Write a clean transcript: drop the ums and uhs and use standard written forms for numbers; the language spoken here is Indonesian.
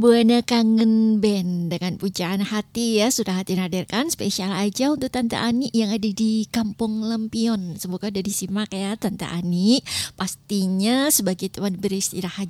Buana Kangen Band dengan pujaan hati ya sudah Hati hadirkan spesial aja untuk Tante Ani yang ada di Kampung Lampion. Semoga udah disimak ya Tante Ani. Pastinya sebagai teman beristirahat